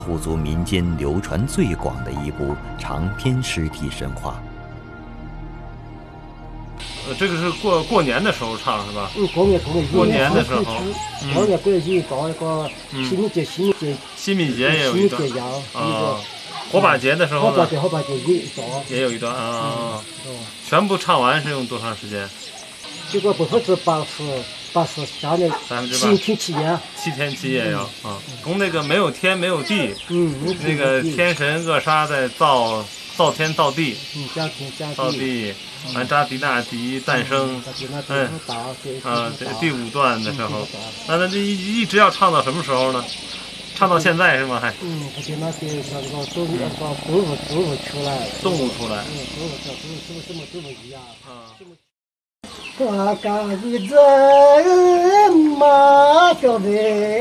虎族民间流传最广的一部长篇尸体神话。 这个是过年的时候唱是吧？ 过年的时候， 过年不是搞一个清明节也有一段啊。火把节的时候呢？ 火把节也有一段啊。全部唱完是用多长时间？ 这个80%下来7天7夜 ，7天7夜呀啊！从那个没有天没有地，那个天神扼杀在造天造地，造地，完扎迪纳迪诞生，第5段的时候，那这一直要唱到什么时候呢？唱到现在是吗？还？ 那个像个动物出来。 动物出来。 动物一样啊。我干一阵马小妹。